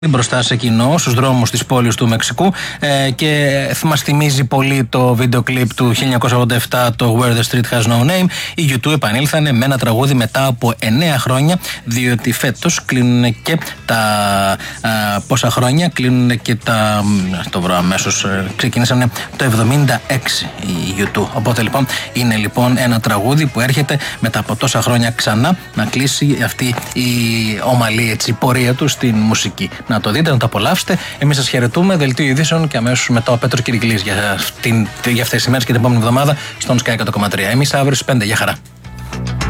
μπροστά σε κοινό στους δρόμους της πόλης του Μεξικού και μας θυμίζει πολύ το βίντεο κλιπ του 1987, το Where the Street Has No Name. Οι U2 επανήλθανε με ένα τραγούδι μετά από 9 χρόνια, διότι φέτος κλείνουν και τα πόσα χρόνια, κλείνουν και τα, το βρω αμέσως, ξεκίνησαν το 76 οι U2. Οπότε λοιπόν είναι λοιπόν ένα τραγούδι που έρχεται μετά από τόσα χρόνια ξανά να κλείσει αυτή η ομαλή πορεία του στην μουσική. Να το δείτε, να το απολαύσετε. Εμείς σας χαιρετούμε. Δελτίο ειδήσεων και αμέσως μετά ο Πέτρος Κυριγκλής για αυτές τις ημέρες και την επόμενη εβδομάδα στον Sky 100,3. Εμείς αύριο στις 5. Γεια χαρά.